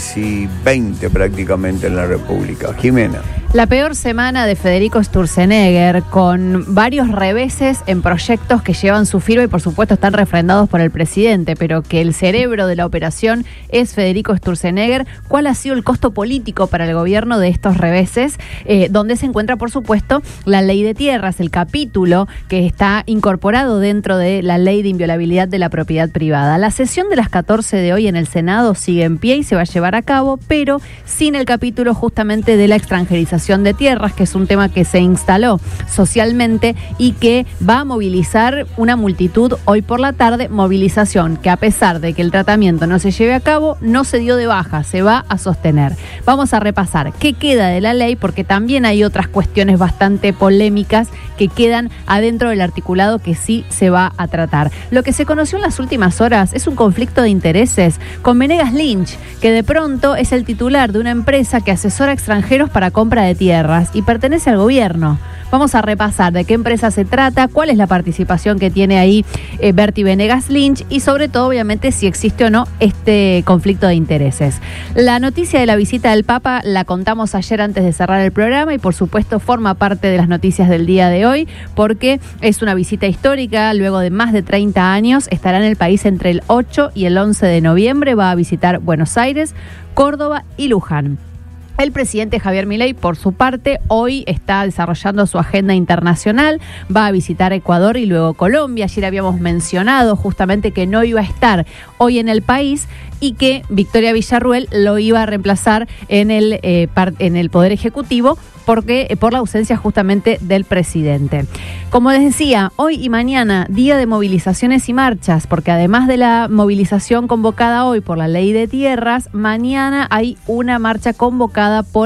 crisis 20 prácticamente en la República. Jimena. La peor semana de Federico Sturzenegger, con varios reveses en proyectos que llevan su firma y por supuesto están refrendados por el presidente, pero que el cerebro de la operación es Federico Sturzenegger. ¿Cuál ha sido el costo político para el gobierno de estos reveses? Donde se encuentra por supuesto la ley de tierras, el capítulo que está incorporado dentro de la ley de inviolabilidad de la propiedad privada. La sesión de las 14 de hoy en el Senado sigue en pie y se va a llevar a cabo, pero sin el capítulo justamente de la extranjerización de tierras, que es un tema que se instaló socialmente y que va a movilizar una multitud hoy por la tarde, movilización que a pesar de que el tratamiento no se lleve a cabo, no se dio de baja, se va a sostener. Vamos a repasar qué queda de la ley, porque también hay otras cuestiones bastante polémicas que quedan adentro del articulado que sí se va a tratar. Lo que se conoció en las últimas horas es un conflicto de intereses con Venegas Lynch, que de pronto es el titular de una empresa que asesora a extranjeros para compra de tierras y pertenece al gobierno. Vamos a repasar de qué empresa se trata, cuál es la participación que tiene ahí Berti Venegas Lynch y sobre todo, obviamente, si existe o no este conflicto de intereses. La noticia de la visita del Papa la contamos ayer antes de cerrar el programa y por supuesto forma parte de las noticias del día de hoy porque es una visita histórica. Luego de más de 30 años estará en el país entre el 8 y el 11 de noviembre. Va a visitar Buenos Aires, Córdoba y Luján. El presidente Javier Milei, por su parte, hoy está desarrollando su agenda internacional, va a visitar Ecuador y luego Colombia. Ayer habíamos mencionado justamente que no iba a estar hoy en el país y que Victoria Villarruel lo iba a reemplazar en el Poder Ejecutivo por la ausencia justamente del presidente. Como les decía, hoy y mañana, día de movilizaciones y marchas, porque además de la movilización convocada hoy por la ley de tierras, mañana hay una marcha convocada por